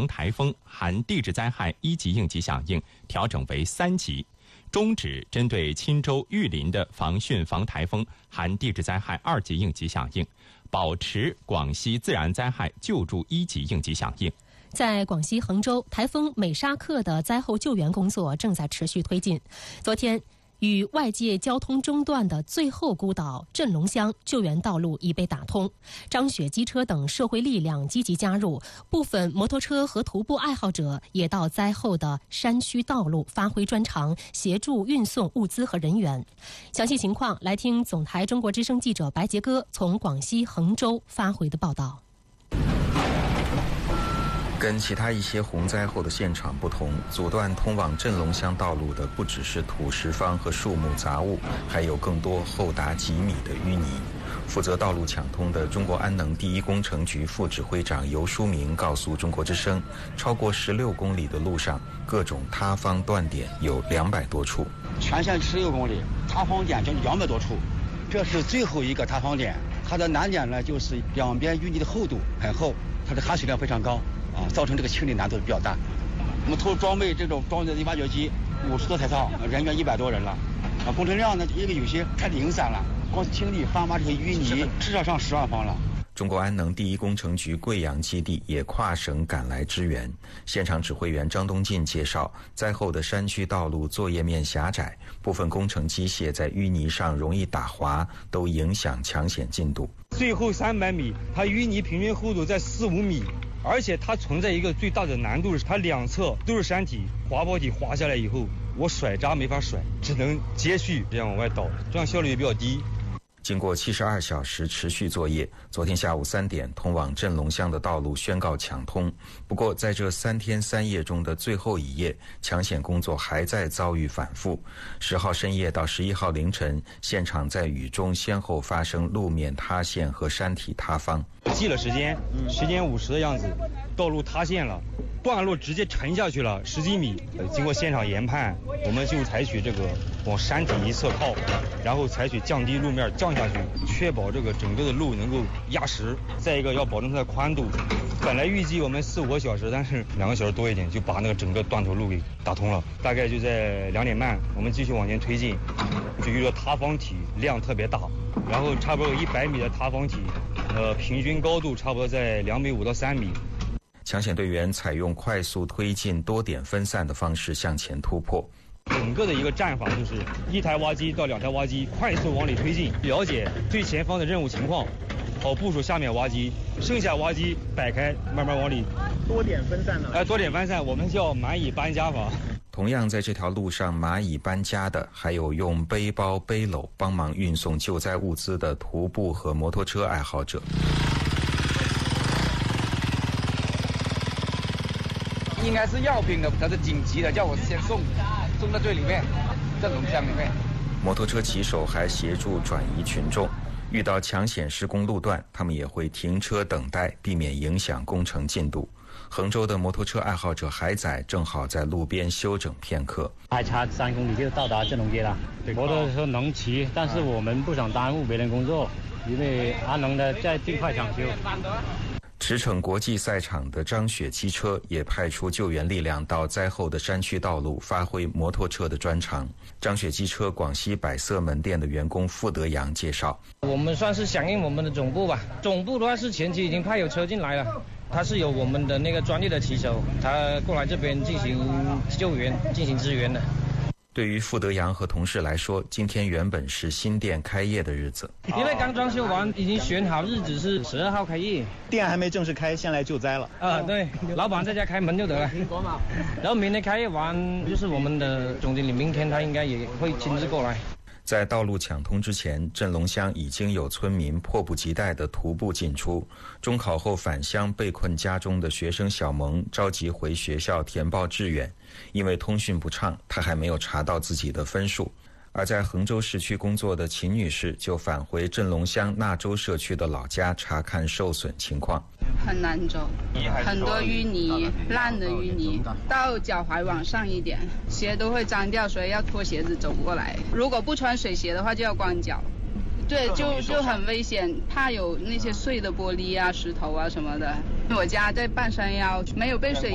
台风含地质灾害1级应急响应调整为3级，终止针对钦州、玉林的防汛防台风含地质灾害2级应急响应，保持广西自然灾害救助1级应急响应。 在广西衡州，台风美沙克的灾后救援工作正在持续推进。昨天，与外界交通中断的最后孤岛镇龙乡救援道路已被打通，张雪机车等社会力量积极加入，部分摩托车和徒步爱好者也到灾后的山区道路发挥专长，协助运送物资和人员。详细情况来听总台中国之声记者白杰哥从广西衡州发回的报道。 跟其他一些洪灾后的现场不同，阻断通往镇龙乡道路的不只是土石方和树木杂物，还有更多厚达几米的淤泥。负责道路抢通的中国安能第一工程局副指挥长游书明告诉中国之声，超过16公里的路上，各种塌方断点有200多处， 全线16公里，塌方点就200多处。这是最后一个塌方点，它的难点呢，就是两边淤泥的厚度很厚，它的含水量非常高。造成这个清理难度比较大。我们投入装备这种装备的挖掘机50多台套，人员100多人了。工程量呢，因为有些太零散了，光清理翻挖这些淤泥，至少上10万方了。 中国安能第一工程局贵阳基地也跨省赶来支援。现场指挥员张东进介绍，灾后的山区道路作业面狭窄，部分工程机械在淤泥上容易打滑，都影响抢险进度。 最后300米，它淤泥平均厚度在4-5米。而且它存在一个最大的难度是，它两侧都是山体，滑坡体滑下来以后，我甩渣没法甩，只能接续这样往外倒，这样效率也比较低。 经过72小时持续作业，昨天下午3点，通往镇龙乡的道路宣告抢通。不过，在这3天3夜中的最后一夜，抢险工作还在遭遇反复。10号深夜到11号凌晨，现场在雨中先后发生路面塌陷和山体塌方。 记了时间50的样子，道路塌陷了，段落直接沉下去了10几米。经过现场研判，我们就采取这个往山体一侧靠，然后采取降低路面降下去，确保这个整个的路能够压实。再一个要保证它的宽度，本来预计我们4-5个小时，但是2个小时多一点就把那个整个断头路给打通了。大概就在2点半，我们继续往前推进，就遇到塌方体量特别大，然后差不多有100米的塌方体，平均高度差不多在2.5米到3米。 抢险队员采用快速推进、多点分散的方式向前突破。 整个的一个战法就是1台挖机到2台挖机，快速往里推进，了解最前方的任务情况，好部署下面挖机，剩下挖机摆开，慢慢往里。 多点分散呢？ 多点分散，我们叫蚂蚁搬家法。 同样在这条路上蚂蚁搬家的，还有用背包背篓帮忙运送救灾物资的徒步和摩托车爱好者。 应该是药品的，它是紧急的，叫我先送到最里面，镇龙乡里面。 摩托车骑手还协助转移群众，遇到抢险施工路段，他们也会停车等待，避免影响工程进度。衡州的摩托车爱好者海仔正好在路边休整片刻。 还差3公里就到达镇龙街了。摩托车能骑，但是我们不想耽误别人工作，因为安能的在尽快抢修。 驰骋国际赛场的张雪机车也派出救援力量到灾后的山区道路，发挥摩托车的专长。张雪机车广西百色门店的员工傅德阳介绍： 我们算是响应我们的总部吧，总部的话是前期已经派有车进来了，他是有我们的那个专业的骑手，他过来这边进行救援、进行支援的。 对于傅德阳和同事来说，今天原本是新店开业的日子， 因为刚装修完，已经选好日子是12号开业， 店还没正式开，先来救灾了。 对，老板在家开门就得了。然后明天开业完，就是我们的总经理，明天他应该也会亲自过来。 在道路抢通之前，镇龙乡已经有村民迫不及待地徒步进出。中考后返乡被困家中的学生小萌着急回学校填报志愿，因为通讯不畅，他还没有查到自己的分数。而在衡州市区工作的秦女士就返回镇龙乡纳州社区的老家查看受损情况。 很难走，很多淤泥，烂的淤泥，到脚踝往上一点，鞋都会脏掉，所以要脱鞋子走过来。如果不穿水鞋的话，就要光脚。对，就很危险，怕有那些碎的玻璃啊、石头啊什么的。我家在半山腰，没有被水